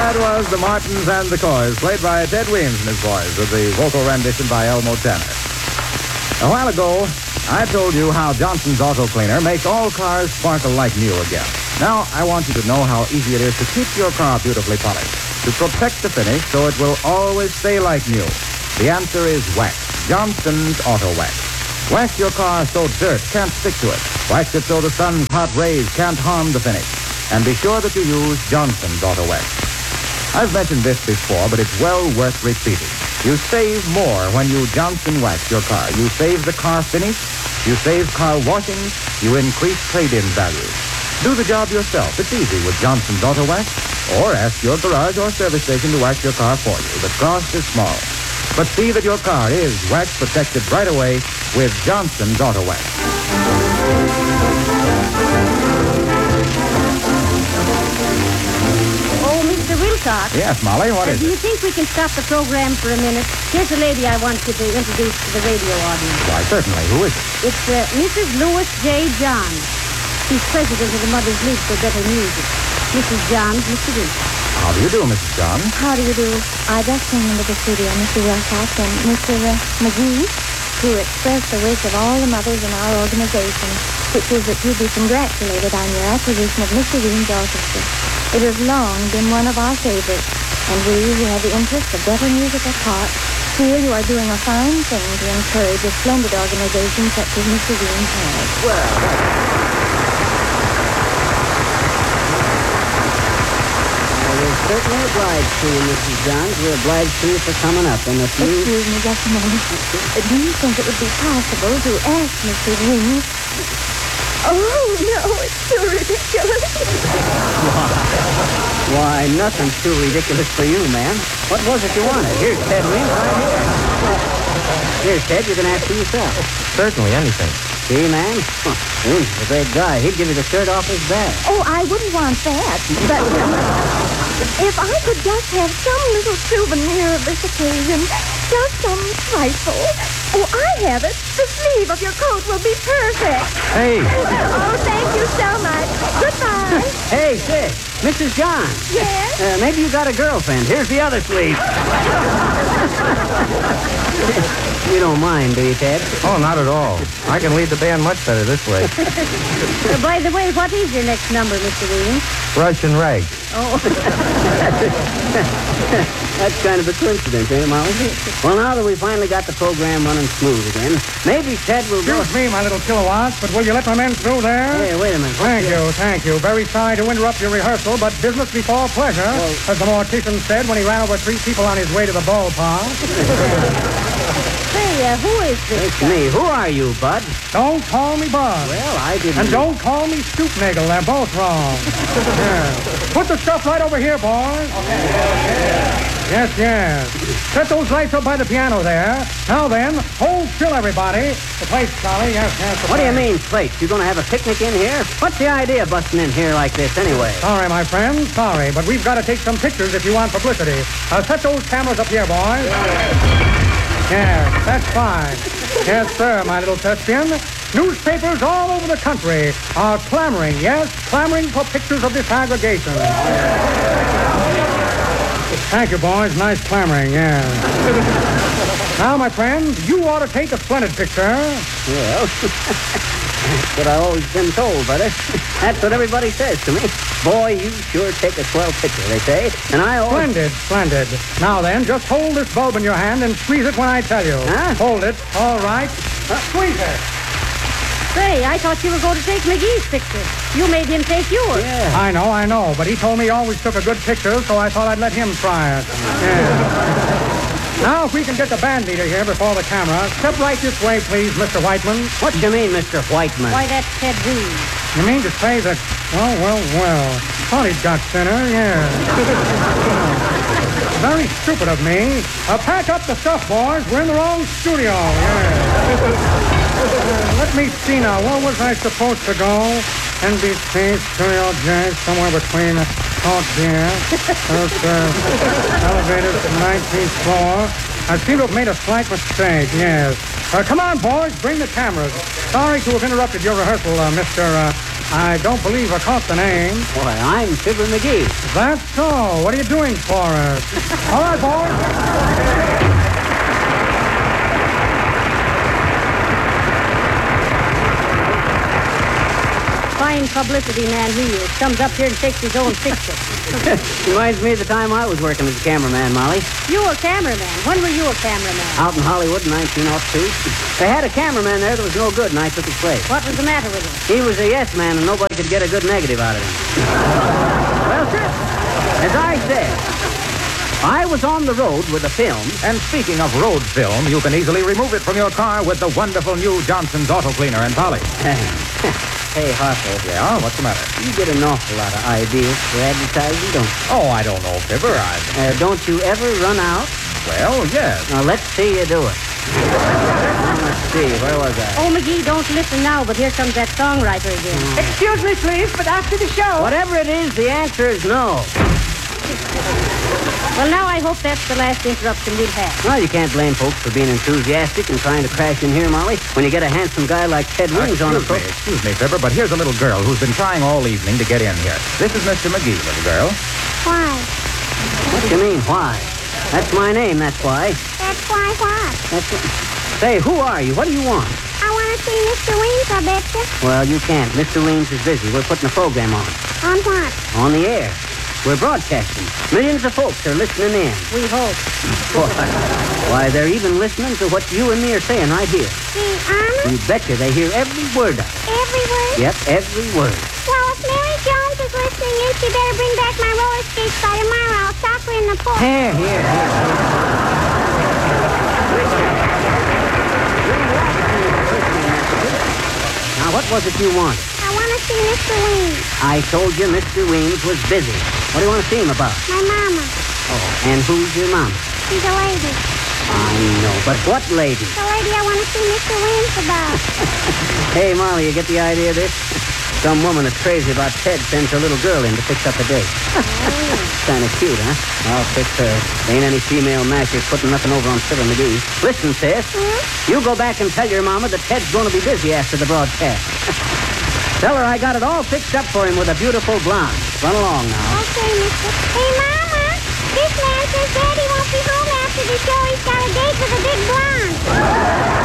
That was the Martins and the Coys, played by Ted Weems and his boys, with the vocal rendition by Elmo Tanner. A while ago, I told you how Johnson's Auto Cleaner makes all cars sparkle like new again. Now, I want you to know how easy it is to keep your car beautifully polished, to protect the finish so it will always stay like new. The answer is wax. Johnson's Auto Wax. Wax your car so dirt can't stick to it. Wax it so the sun's hot rays can't harm the finish. And be sure that you use Johnson's Auto Wax. I've mentioned this before, but it's well worth repeating. You save more when you Johnson wax your car. You save the car finish, you save car washing, you increase trade-in value. Do the job yourself. It's easy with Johnson's Auto Wax, or ask your garage or service station to wax your car for you. The cost is small. But see that your car is wax protected right away with Johnson's Auto Wax. Yes, Molly, what is it? Do you think we can stop the program for a minute? Here's a lady I want you to introduce to the radio audience. Why, certainly. Who is it? It's Mrs. Louis J. Johns. She's president of the Mothers League for Better Music. Mrs. Johns, Mr. Reese. How do you do, Mrs. Johns? How do you do? I just came into the studio, Mr. Wilcox and Mr. McGee, to express the wish of all the mothers in our organization, which is that you be congratulated on your acquisition of Mr. Weems' orchestra. It has long been one of our favorites, and we, who have the interest of better music at heart, feel you are doing a fine thing to encourage a splendid organization such as Mr. Weems has. Well, we're certainly obliged to you, Mrs. Johns. We're obliged to you for coming up. And if you... Excuse me just a moment. Do you think it would be possible to ask Mr. Weems... Oh, no, it's too ridiculous. Why, nothing's too ridiculous for you, ma'am. What was it you wanted? Here's Ted Weems right here. Here's Ted, you can ask for yourself. certainly anything. See, man? Weems is a great guy. He'd give you the shirt off his back. Oh, I wouldn't want that. But if I could just have some little souvenir of this occasion, just some trifle. Oh, I have it. The sleeve of your coat will be perfect. Hey. Oh, thank you so much. Goodbye. Hey, sis. Mrs. John. Yes? Maybe you got a girlfriend. Here's the other sleeve. You don't mind, do you, Ted? Oh, not at all. I can lead the band much better this way. By the way, what is your next number, Mr. Williams? Russian rag. Oh. That's kind of a coincidence, ain't it, Molly? Well, now that we finally got the program running smooth again, maybe Ted will go... Excuse me, my little kilowatts, but will you let my men through there? Hey, wait a minute. Thank you. Very sorry to interrupt your rehearsal, but business before pleasure, as the mortician said when he ran over 3 people on his way to the ballpark. Say, who is this? It's me. Who are you, Bud? Don't call me Bud. Well, I didn't... And don't call me Stoopnagel. They're both wrong. Yeah. Put the stuff right over here, boys. Okay. Yes. Set those lights up by the piano there. Now then, hold still, everybody. The plates, Charlie. Yes. What do you mean, plates? You gonna have a picnic in here? What's the idea of busting in here like this, anyway? Sorry, my friend. Sorry, but we've got to take some pictures if you want publicity. Set those cameras up here, boys. Yes, that's fine. Yes, sir, my little thespian. Newspapers all over the country are clamoring for pictures of this aggregation. Thank you, boys. Nice clamoring, yeah. Now, my friend, you ought to take a splendid picture. Well, that's what I've always been told, brother. That's what everybody says to me. Boy, you sure take a swell picture, they say. And I always... Splendid. Now then, just hold this bulb in your hand and squeeze it when I tell you. Huh? Hold it. All right. Squeeze it. Say, I thought you were going to take McGee's picture. You made him take yours. Yeah. I know. But he told me he always took a good picture, so I thought I'd let him try it. Yeah. Now, if we can get the band leader here before the camera, step right this way, please, Mr. Whiteman. What do you mean, Mr. Whiteman? Why, that's Ted Weems. You mean to say that... Well. Thought he'd got thinner, yeah. Very stupid of me. Pack up the stuff, boys. We're in the wrong studio, yeah. Let me see now. Where was I supposed to go? NBC, Studio J, somewhere between... Oh, dear. Elevators to the 19th floor. I seem to have made a slight mistake, yes. Come on, boys. Bring the cameras. Sorry to have interrupted your rehearsal, Mr. I don't believe I caught the name. Why, I'm Fibber McGee. That's so. What are you doing for us? All right, boys. Fine publicity man he is. Comes up here and takes his own picture. Reminds me of the time I was working as a cameraman, Molly. You a cameraman. When were you a cameraman? Out in Hollywood in 1902. They had a cameraman there that was no good, and I took his place. What was the matter with him? He was a yes man, and nobody could get a good negative out of him. Well, sir, as I said, I was on the road with a film. And speaking of road film, you can easily remove it from your car with the wonderful new Johnson's Auto Cleaner and Polish. Hey, Harpo. Yeah, what's the matter? You get an awful lot of ideas for advertising, don't you? Oh, I don't know, Fibber. Don't you ever run out? Well, yes. Now, let's see you do it. Let's see, where was I? Oh, McGee, don't listen now, but here comes that songwriter again. Excuse me, please, but after the show... Whatever it is, the answer is no. Well, now I hope that's the last interruption we'll have. Well, you can't blame folks for being enthusiastic and trying to crash in here, Molly, when you get a handsome guy like Ted Wings on the phone. Excuse me, Fibber, but here's a little girl who's been trying all evening to get in here. This is Mr. McGee, little girl. Why? What do you mean, why? That's my name, that's why. That's why what? Say, who are you? What do you want? I want to see Mr. Weems, I betcha. Well, you can't. Mr. Weems is busy. We're putting a program on. On what? On the air. We're broadcasting. Millions of folks are listening in. We hope. Why, they're even listening to what you and me are saying right here. Gee, honest? You betcha they hear every word of it. Every word? Yep, every word. Well, if Mary Jones is listening in, she better bring back my roller skates by tomorrow. I'll sock her in the pool. Here. Now, what was it you wanted? I want to see Mr. Weems. I told you Mr. Weems was busy. What do you want to see him about? My mama. Oh, and who's your mama? She's a lady. I know, but what lady? The lady I want to see Mr. Weems about. Hey, Molly, you get the idea of this? Some woman that's crazy about Ted sends her little girl in to fix up a date. Kind of cute, huh? I'll fix her. Ain't any female mashers putting nothing over on Fibber McGee. Listen, sis. You go back and tell your mama that Ted's going to be busy after the broadcast. Tell her I got it all fixed up for him with a beautiful blonde. Run along now. Okay, mister. Hey, Mama. This man says Daddy won't be home after the show. He's got a date with a big blonde.